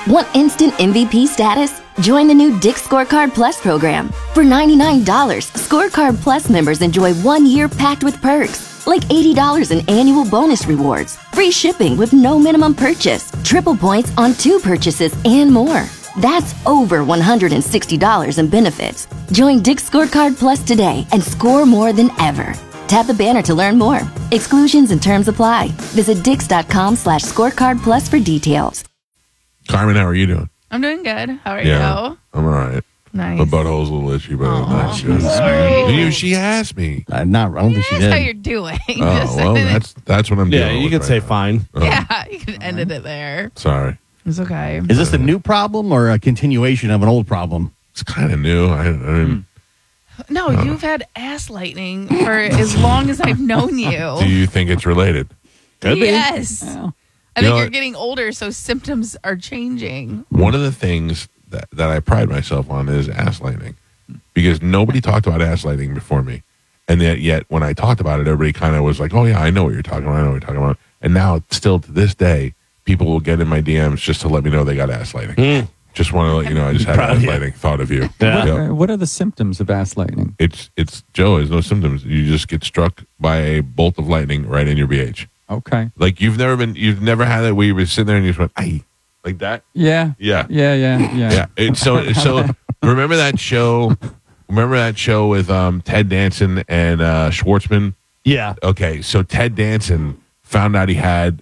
Want instant MVP status? Join the new Dick's Scorecard Plus program. For $99, Scorecard Plus members enjoy 1 year packed with perks, like $80 in annual bonus rewards, free shipping with no minimum purchase, triple points on 2 purchases, and more. That's over $160 in benefits. Join Dick's Scorecard Plus today and score more than ever. Tap the banner to learn more. Exclusions and terms apply. Visit dix.com/scorecard plus for details. Carmen, how are you doing? I'm doing good. How are Yeah, you? I'm all right. Nice. My butthole's a little itchy, but I'm not sure. Sorry. She asked me. I don't think she That's how did. you're doing. Oh, Just- well, that's what I'm doing. Yeah, you could say fine. yeah, you could end it there. Sorry. It's okay. Is this a new problem or a continuation of an old problem? It's kind of new. I didn't. No, you've had ass lightning for as long as I've known you. Do you think it's related? Could be. Yes. I You think know you're what? getting older, so symptoms are changing. One of the things that I pride myself on is ass lightning, because nobody talked about ass lightning before me, and yet when I talked about it, everybody kind of was like, "Oh yeah, I know what you're talking about. I know what you're talking about." And now, still to this day, people will get in my DMs just to let me know they got ass lightning. Just want to let you know I just had Proud of ass you. lightning. Thought of you. Yeah. Yep. What are the symptoms of ass lightning? It's Joe. There's no symptoms. You just get struck by a bolt of lightning right in your BH. Okay. Like you've never had that where you were sitting there and you just went, "Ay," like that. Yeah. Yeah. Yeah. Yeah. So remember that show? Remember that show with Ted Danson and Schwartzman? Yeah. Okay, so Ted Danson found out he had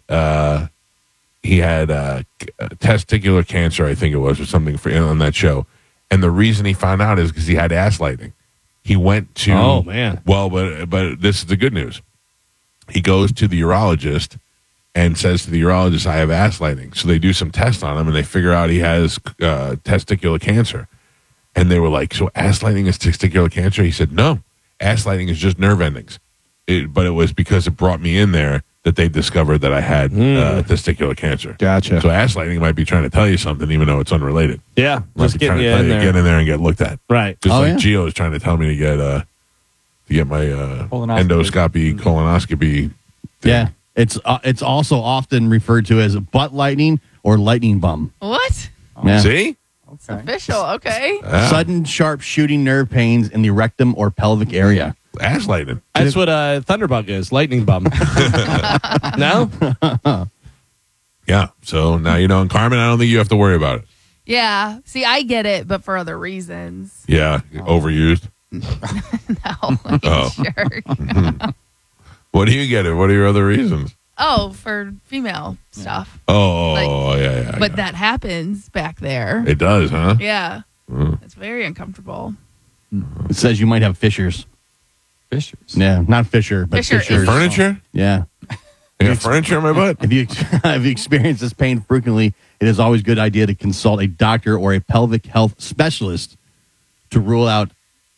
testicular cancer, I think it was, or something on that show. And the reason he found out is because he had ass lightning. He went to Oh, man. Well, but this is the good news. He goes to the urologist and says to the urologist, "I have ass lightning." So they do some tests on him and they figure out he has testicular cancer. And they were like, "So ass lightning is testicular cancer?" He said, "No, ass lightning is just nerve endings." But it was because it brought me in there that they discovered that I had testicular cancer. Gotcha. So ass lightning might be trying to tell you something, even though it's unrelated. Yeah. Might Just be trying getting to you tell in you, there. get in there and get looked at. Right. Just Oh, like yeah. Gio is trying to tell me to get my Colonoscopy. colonoscopy. Yeah. It's also often referred to as butt lightning or lightning bum. What? Yeah. See? Okay. Official, okay. Sudden sharp shooting nerve pains in the rectum or pelvic area. Ass lightning. That's what Thunderbug is. Lightning bum. No? Yeah. So now you know, and Carmen, I don't think you have to worry about it. Yeah. See, I get it, but for other reasons. Yeah. Overused. No, Oh. sure. What do you get it? What are your other reasons? Oh, for female stuff. Oh, Like- yeah. But that happens back there. It does, huh? Yeah. Mm. It's very uncomfortable. It says you might have fissures. Fissures. Yeah, not fissure, but Fissure is- fissures. Furniture? Yeah. I got furniture in my butt? If you experience this pain frequently, it is always a good idea to consult a doctor or a pelvic health specialist to rule out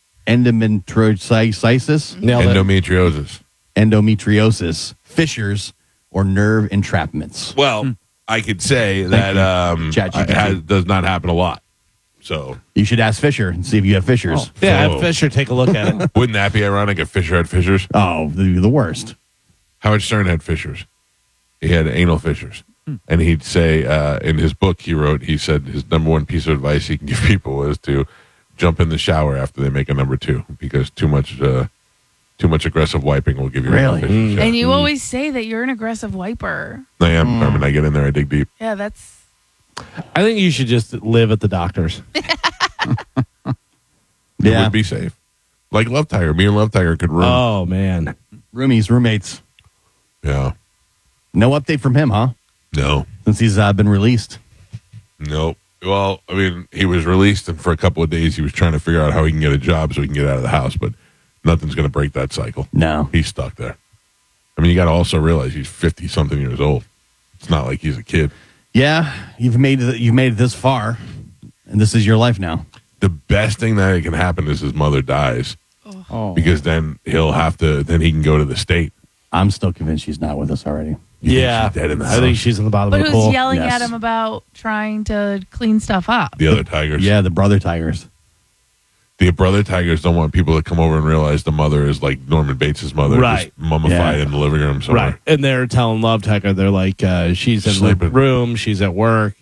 endometriosis, Nailed it. Endometriosis. fissures, or nerve entrapments. Well, I could say that ChatGPT. does not happen a lot. So You should ask Fisher and see if you have fissures. Yeah, So- have Fisher take a look at it. wouldn't that be ironic if Fisher had fissures? Oh, the worst. Howard Stern had fissures. He had anal fissures. And he'd say in his book he said his number one piece of advice he can give people is to jump in the shower after they make a number 2 because too much aggressive wiping will give you Really? fissures. Yeah. And you always say that you're an aggressive wiper. I am, Carmen. I get in there, I dig deep. Yeah, that's I think you should just live at the doctor's. It Yeah. would be safe. Like Love Tiger. Me and Love Tiger could room. Oh, man. Roommates. Yeah. No update from him, huh? No. Since he's been released. Nope. Well, I mean, he was released, and for a couple of days, he was trying to figure out how he can get a job so he can get out of the house, but nothing's going to break that cycle. No. He's stuck there. I mean, you got to also realize he's 50-something years old. It's not like he's a kid. Yeah, you've made it this far, and this is your life now. The best thing that can happen is his mother dies, Oh. because then he can go to the state. I'm still convinced she's not with us already. You think Yeah. she's dead in the I house? think she's in the bottom But of the who's pool. yelling Yes. at him about trying to clean stuff up? The other tigers. Yeah, the brother tigers. The brother tigers don't want people to come over and realize the mother is like Norman Bates' mother, Right. just mummified Yeah. in the living room somewhere. Right. And they're telling Love Tiger, they're like, she's in Sleeping. the room, she's at work.